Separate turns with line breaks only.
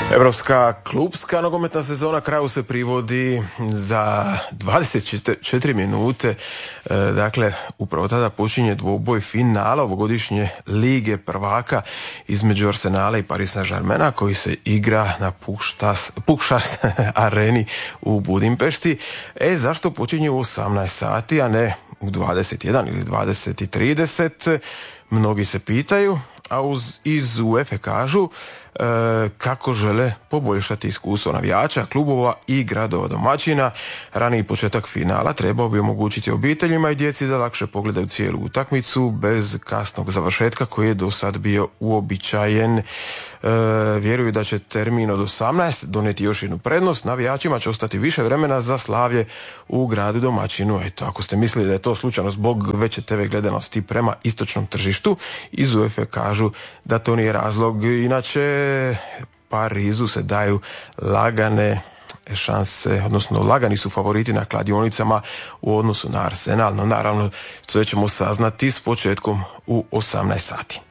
Europska klubska nogometna sezona kraju se privodi za 24 minute. Dakle, upravo tada počinje dvoboj finala ovogodišnje Lige prvaka između Arsenala i Paris Saint-Germaina koji se igra na Puchars areni u Budimpešti. Zašto počinje u 18 sati, a ne u 21 ili 20:30? Mnogi se pitaju, a iz UEFA kažu kako žele poboljšati iskustvo navijača, klubova i gradova domaćina. Raniji početak finala trebao bi omogućiti obiteljima i djeci da lakše pogledaju cijelu utakmicu bez kasnog završetka koji je do sad bio uobičajen. Vjeruju da će termin od 18 donijeti još jednu prednost. Navijačima će ostati više vremena za slavlje u gradu domaćinu. Eto, ako ste mislili da je to slučajno zbog veće TV gledanosti prema istočnom tržištu, iz UEFA kažu da to nije razlog. Inače, Parizu se daju lagane šanse, odnosno lagani su favoriti na kladionicama u odnosu na Arsenal, no naravno sve ćemo saznati s početkom u 18 sati.